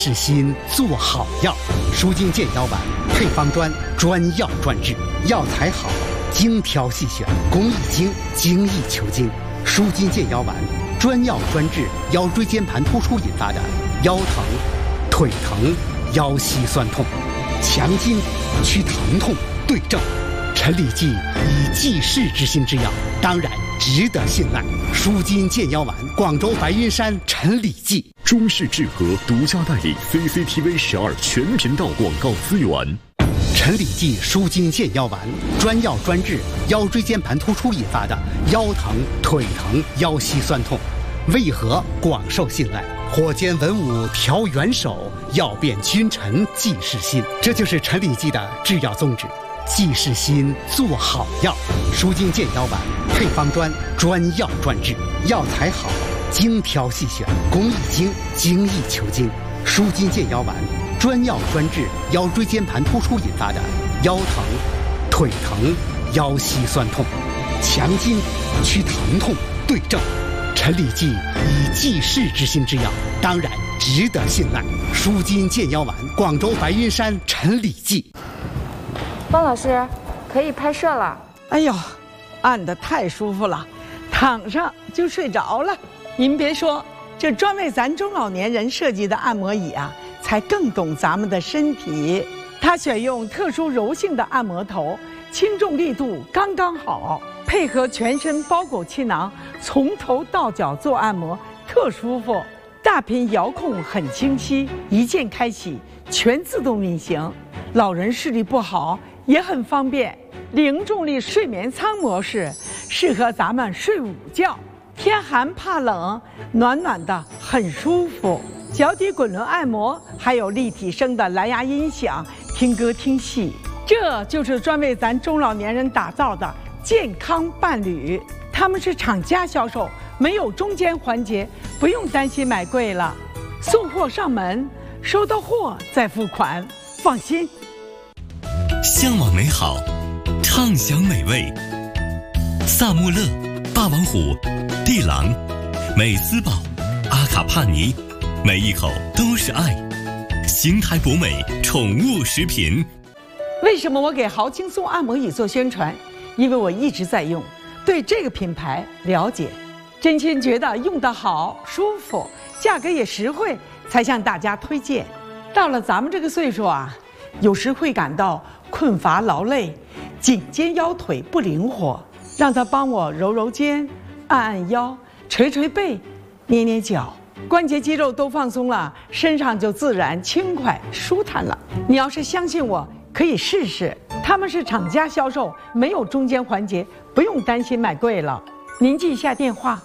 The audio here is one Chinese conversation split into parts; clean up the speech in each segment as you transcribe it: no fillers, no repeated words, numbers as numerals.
治心做好药，舒筋健腰丸配方专，专药专治，药材好，精挑细选，工艺精，精益求精。舒筋健腰丸专药专治腰椎间盘突出引发的腰疼、腿疼、腰膝酸痛，强筋祛疼痛，对症。陈李济以济世之心之药，当然值得信赖。舒筋健腰丸，广州白云山陈李济。 中式制和独家代理 CCTV 12全频道广告资源。 陈李济舒筋健腰丸，专药专治腰椎间盘突出引发的腰疼、腿疼、腰膝酸痛，为何广受信赖？火煎文武调元首，药变君臣济世心。这就是陈李济的制药宗旨。济世心做好药，舒筋健腰丸配方专，专药专治，药材好，精挑细选，工艺精，精益求精。舒筋健腰丸专药专治腰椎间盘突出引发的腰疼、腿疼、腰膝酸痛，强筋祛疼痛，对症。陈李济以济世之心之药，当然值得信赖。舒筋健腰丸，广州白云山陈李济。 方老师，可以拍摄了。 哎呦，按得太舒服了，躺上就睡着了。您别说，这专为咱中老年人设计的按摩椅啊，才更懂咱们的身体。它选用特殊柔性的按摩头，轻重力度刚刚好，配合全身包裹气囊，从头到脚做按摩，特舒服。大屏遥控很清晰，一键开启，全自动运行。老人视力不好也很方便。零重力睡眠舱模式适合咱们睡午觉，天寒怕冷，暖暖的很舒服。脚底滚轮按摩，还有立体声的蓝牙音响，听歌听戏。这就是专为咱中老年人打造的健康伴侣。他们是厂家销售，没有中间环节，不用担心买贵了。送货上门，收到货再付款，放心。 向往美好，畅享美味。萨穆勒、霸王虎、帝狼、美斯宝、阿卡帕尼，每一口都是爱。邢台博美宠物食品。 为什么我给豪轻松按摩椅做宣传？因为我一直在用，对这个品牌了解，真心觉得用得好、舒服，价格也实惠，才向大家推荐。到了咱们这个岁数啊，有时会感到困乏劳累，颈肩腰腿不灵活，让他帮我揉揉肩，按按腰，捶捶背，捏捏脚，关节肌肉都放松了，身上就自然轻快舒坦了。你要是相信我，可以试试。他们是厂家销售，没有中间环节，不用担心买贵了。您记一下电话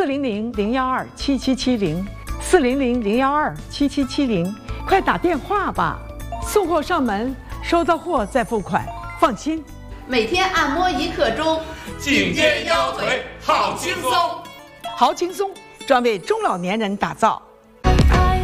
：400-012-7770，400-012-7770，快打电话吧。送货上门，收到货再付款，放心。 每天按摩1刻钟， 颈肩腰腿好轻松。 好轻松，专为中老年人打造。